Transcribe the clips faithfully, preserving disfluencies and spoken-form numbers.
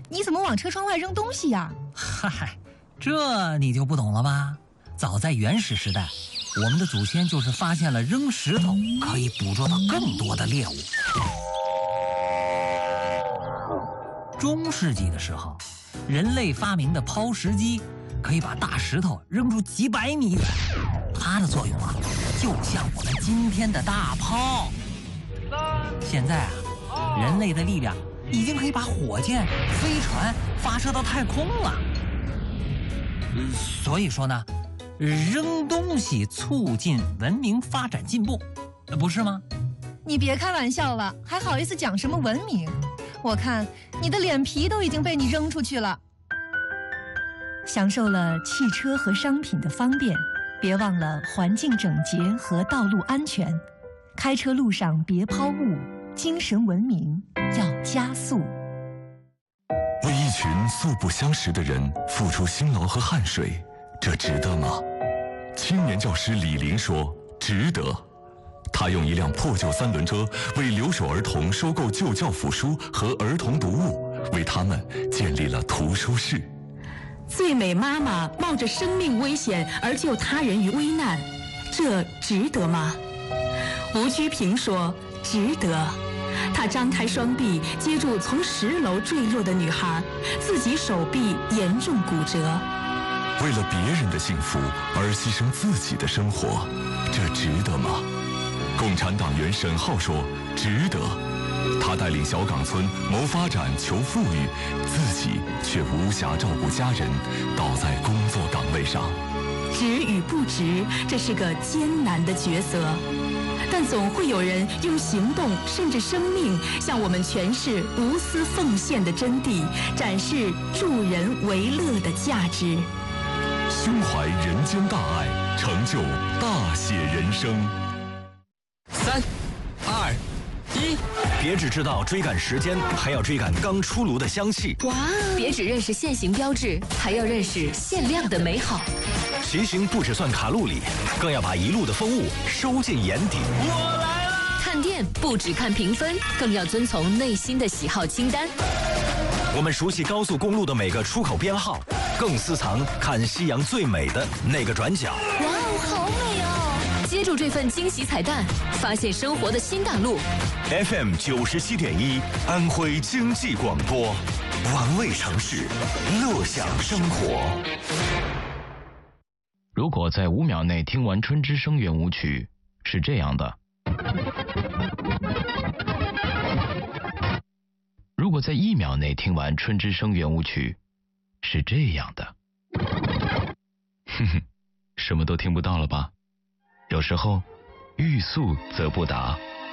你怎么往车窗外扔东西呀？ 嗨，这你就不懂了吧？早在原始时代，我们的祖先就是发现了扔石头可以捕捉到更多的猎物。中世纪的时候，人类发明的抛石机可以把大石头扔出几百米远，它的作用啊，就像我们今天的大炮。现在啊，人类的力量已经可以把火箭、飞船发射到太空了。所以说呢，扔东西促进文明发展进步，不是吗？ 你别开玩笑了，还好意思讲什么文明？我看你的脸皮都已经被你扔出去了。享受了汽车和商品的方便，别忘了环境整洁和道路安全。开车路上别抛物，精神文明要加速。 为一群素不相识的人付出辛劳和汗水，这值得吗？青年教师李林说：“值得。”他用一辆破旧三轮车为留守儿童收购旧教辅书和儿童读物，为他们建立了图书室。 最美妈妈冒着生命危险而救他人于危难，这值得吗？吴居平说：“值得。”他张开双臂接住从十楼坠落的女孩，自己手臂严重骨折。 为了别人的幸福而牺牲自己的生活，这值得吗？共产党员沈浩说：“值得。”他带领小岗村谋发展求富裕，自己却无暇照顾家人，倒在工作岗位上。 值与不值，这是个艰难的抉择。但总会有人用行动甚至生命向我们诠释无私奉献的真谛，展示助人为乐的价值。 胸怀人间大爱，成就大写人生。 三、二、一，别只知道追赶时间，还要追赶刚出炉的香气。 哇！别只认识现行标志，还要认识限量的美好。 骑行不只算卡路里，更要把一路的风物收进眼底。 我来了！看店不只看评分，更要遵从内心的喜好清单。 我们熟悉高速公路的每个出口编号，更私藏看夕阳最美的那个转角。 哇哦，好美哦！接住这份惊喜彩蛋，发现生活的新大陆。 F M 九十七点一，安徽经济广播，玩味城市，乐享生活。 如果在五秒内听完《春之声》圆舞曲，是这样的；如果在一秒内听完《春之声》圆舞曲，是这样的。哼哼，什么都听不到了吧？有时候，欲速则不达。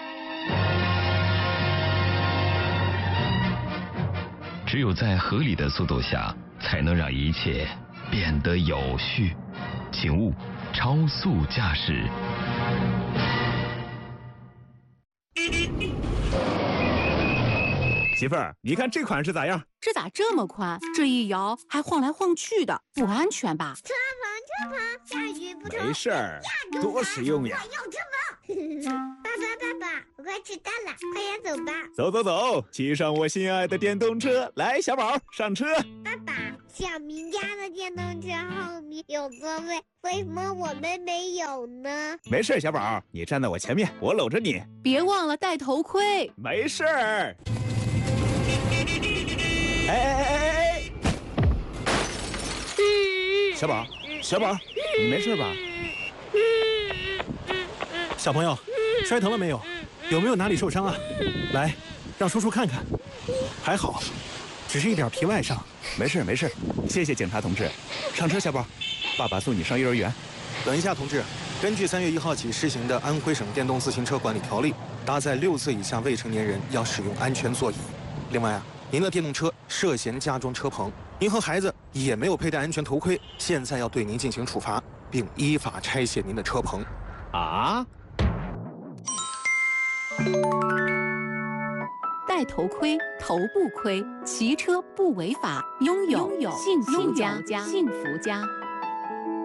只有在合理的速度下，才能让一切变得有序。请勿超速驾驶。 媳妇儿，你看这款是咋样？ 这咋这么宽？这一摇还晃来晃去的，不安全吧？ 车棚，车棚，下雨不冲。 没事儿，多实用呀！ 我要车棚。爸爸，爸爸，我快迟到了，快点走吧。 走走走，骑上我心爱的电动车，来，小宝上车。 爸爸，小明家的电动车后面有座位，为什么我们没有呢？ 没事，小宝，你站在我前面，我搂着你。 别忘了戴头盔。 没事儿。哎哎哎哎哎！小宝，小宝，你没事吧？ 小朋友，摔疼了没有？有没有哪里受伤啊？来，让叔叔看看。还好，只是一点皮外伤。 没事没事，谢谢警察同志。上车，小宝，爸爸送你上幼儿园。 等一下，同志。根据三月一号起施行的安徽省电动自行车管理条例，搭载六岁以下未成年人要使用安全座椅。另外啊，您的电动车涉嫌加装车棚，您和孩子也没有佩戴安全头盔，现在要对您进行处罚，并依法拆卸您的车棚。 啊？ 戴头盔，头不盔，骑车不违法，拥有幸福家，幸福家。